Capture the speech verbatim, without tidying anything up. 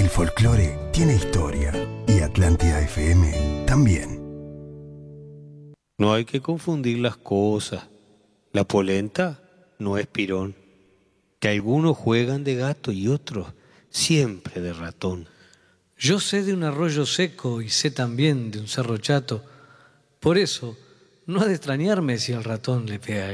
folclore tiene historia y Atlántida F M también. No hay que confundir las cosas. La polenta no es pirón. Que algunos juegan de gato y otros siempre de ratón. Yo sé de un arroyo seco y sé también de un cerro chato. Por eso, no ha de extrañarme si el ratón le pega